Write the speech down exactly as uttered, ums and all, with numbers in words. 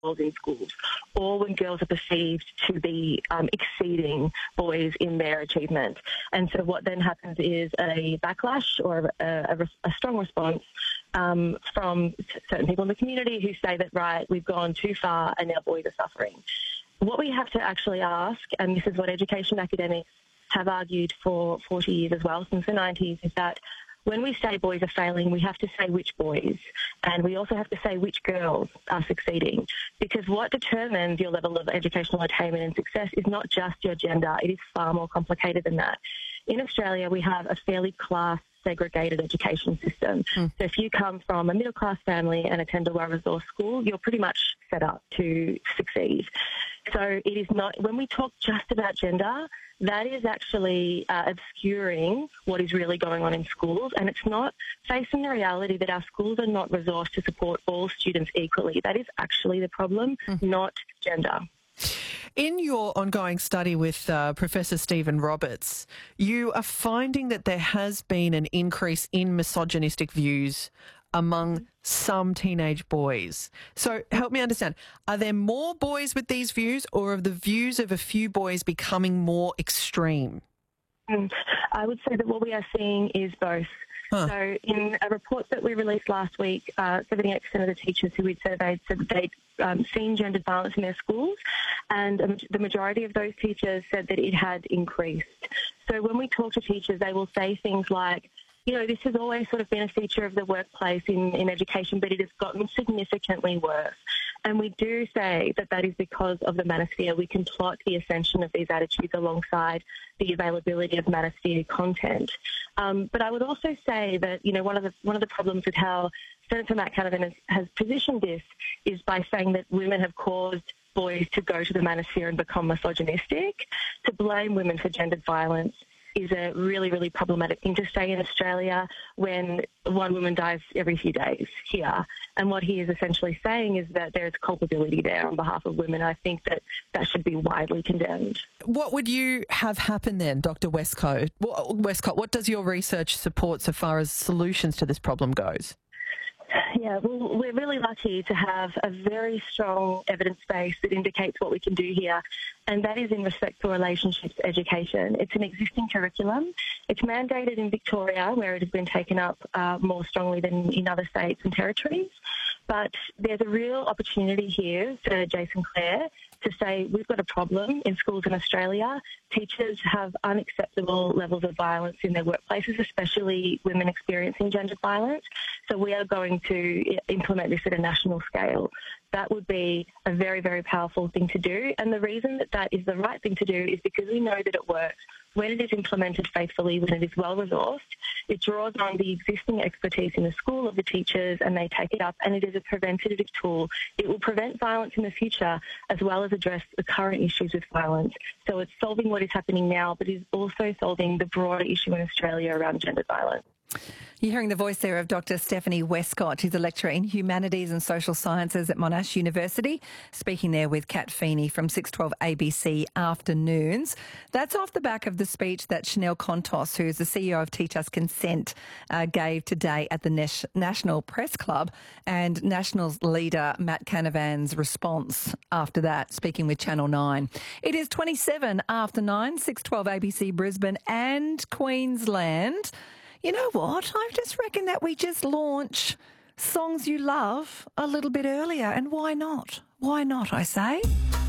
girls in schools, or when girls are perceived to be um, exceeding boys in their achievement. And so what then happens is a backlash or a, a, a strong response um, from certain people in the community who say that, right, we've gone too far and now boys are suffering. What we have to actually ask, and this is what education academics have argued for forty years as well, since the nineties, is that when we say boys are failing, we have to say which boys, and we also have to say which girls are succeeding, because what determines your level of educational attainment and success is not just your gender. It is far more complicated than that. In Australia, we have a fairly class segregated education system. Mm. So if you come from a middle-class family and attend a well-resourced school, you're pretty much set up to succeed. So it is not, when we talk just about gender, that is actually uh, obscuring what is really going on in schools, and it's not facing the reality that our schools are not resourced to support all students equally. That is actually the problem, mm. not gender. In your ongoing study with uh, Professor Stephen Roberts, you are finding that there has been an increase in misogynistic views among some teenage boys. So help me understand, are there more boys with these views, or are the views of a few boys becoming more extreme? Mm, I would say that what we are seeing is both. Huh. So in a report that we released last week, uh, seventy-eight percent of the teachers who we surveyed said that they'd um, seen gendered violence in their schools, and um, the majority of those teachers said that it had increased. So when we talk to teachers, they will say things like, you know, this has always sort of been a feature of the workplace in, in education, but it has gotten significantly worse. And we do say that that is because of the manosphere. We can plot the ascension of these attitudes alongside the availability of manosphere content. Um, but I would also say that, you know, one of the one of the problems with how Senator Matt Canavan has, has positioned this is by saying that women have caused boys to go to the manosphere and become misogynistic. To blame women for gendered violence is a really, really problematic thing to say in Australia when one woman dies every few days here. And what he is essentially saying is that there is culpability there on behalf of women. I think that that should be widely condemned. What would you have happen then, Doctor Westcott? Westcott, what does your research support so far as solutions to this problem goes? Yeah, well, we're really lucky to have a very strong evidence base that indicates what we can do here, and that is in respect to relationships education. It's an existing curriculum. It's mandated in Victoria, where it has been taken up uh, more strongly than in other states and territories. But there's a real opportunity here for Jason Clare to say we've got a problem in schools in Australia. Teachers have unacceptable levels of violence in their workplaces, especially women experiencing gendered violence. So we are going to implement this at a national scale. That would be a very, very powerful thing to do. And the reason that that is the right thing to do is because we know that it works. When it is implemented faithfully, when it is well-resourced, it draws on the existing expertise in the school of the teachers and they take it up, and it is a preventative tool. It will prevent violence in the future as well as address the current issues with violence. So it's solving what is happening now, but is also solving the broader issue in Australia around gendered violence. You're hearing the voice there of Doctor Stephanie Westcott. She's a lecturer in Humanities and Social Sciences at Monash University, speaking there with Kat Feeney from six twelve A B C Afternoons. That's off the back of the speech that Chanel Contos, who's the C E O of Teach Us Consent, uh, gave today at the Nash- National Press Club, and Nationals leader Matt Canavan's response after that, speaking with Channel nine. It is twenty-seven after nine, six twelve A B C Brisbane and Queensland. You know what? I just reckon that we just launch Songs You Love a little bit earlier. And why not? Why not, I say?